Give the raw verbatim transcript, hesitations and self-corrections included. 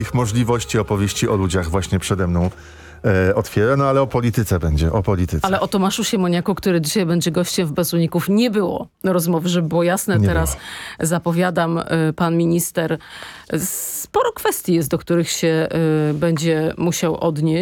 ich możliwości opowieści o ludziach właśnie przede mną e, otwiera, no ale o polityce będzie, o polityce. Ale o Tomaszu Siemoniaku, który dzisiaj będzie gościem w Bez Uników, nie było rozmowy, żeby było jasne. Nie Teraz było. zapowiadam, y, pan minister, sporo kwestii jest, do których się y, będzie musiał odnieść.